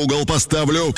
угол поставлю.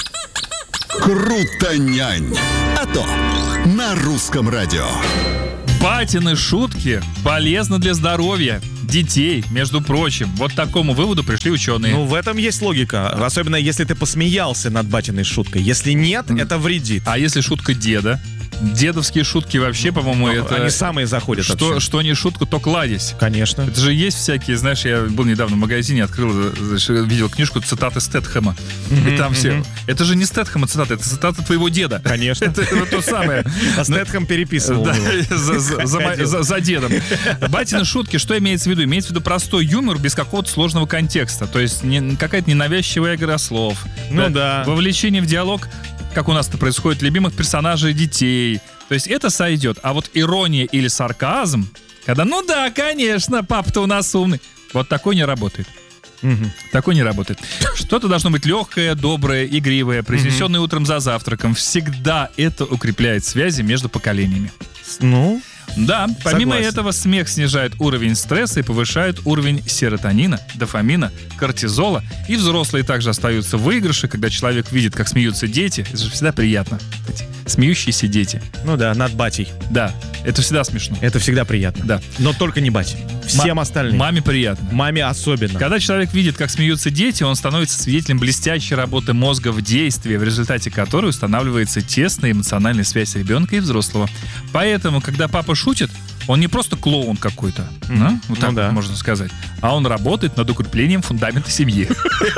Крутонянь. А то на русском радио. Батины шутки полезны для здоровья детей, между прочим. Вот к такому выводу пришли ученые. Ну, в этом есть логика. Особенно, если ты посмеялся над батиной шуткой. Если нет, это вредит. А если шутка деда? Дедовские шутки вообще, по-моему, это... Они самые заходят Что не шутка, то кладезь. Конечно. Это же есть всякие, знаешь, я был недавно в магазине, открыл, видел книжку «Цитаты Стэтхэма». И там все... Это же не Стэтхэма цитаты, это цитаты твоего деда. Конечно. Это вот то самое. А Стэтхэм переписывал за дедом. Батины шутки, что имеется в виду? Имеется в виду простой юмор без какого-то сложного контекста. То есть какая-то ненавязчивая игра слов. Ну да. Вовлечение в диалог, как у нас это происходит, любимых персонажей детей. То есть это сойдет. А вот ирония или сарказм, когда, ну да, конечно, папа-то у нас умный, вот такой не работает. Такой не работает. Что-то должно быть легкое, доброе, игривое, произнесенное утром за завтраком. Всегда это укрепляет связи между поколениями. Ну... Да, помимо Согласен. этого смех снижает уровень стресса и повышает уровень серотонина, дофамина, кортизола. И взрослые также остаются в выигрыше, когда человек видит, как смеются дети. Это же всегда приятно. Эти смеющиеся дети. Ну да, над батей. Да, это всегда смешно. Это всегда приятно. Да. Но только не бате. Всем остальным. Маме приятно. Маме особенно. Когда человек видит, как смеются дети, он становится свидетелем блестящей работы мозга в действии, в результате которой устанавливается тесная эмоциональная связь ребенка и взрослого. Поэтому, когда папа шутит, он не просто клоун какой-то, да? Вот так вот можно сказать, а он работает над укреплением фундамента семьи.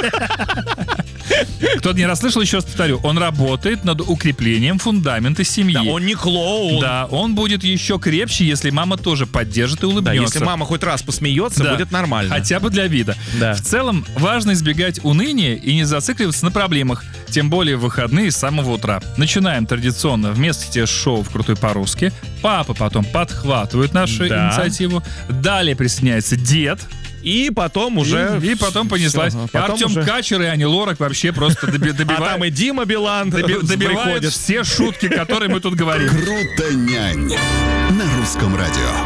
Кто-то не расслышал, еще раз повторю. Он работает над укреплением фундамента семьи. Да, он не клоун. Да, он будет еще крепче, если мама тоже поддержит и улыбнется. Да, если мама хоть раз посмеется, Да. будет нормально. Хотя бы для вида. Да. В целом, важно избегать уныния и не зацикливаться на проблемах. Тем более в выходные с самого утра. Начинаем традиционно вместе с шоу «В крутой по-русски». Папа потом подхватывает нашу инициативу. Далее присоединяется дед. И потом уже... И потом понеслась. Всё, потом Артем уже... Качер и Ани Лорак вообще просто добивают. А там и Дима Билан Добивают приходит. все шутки, которые мы тут говорим. Крутонянь на русском радио.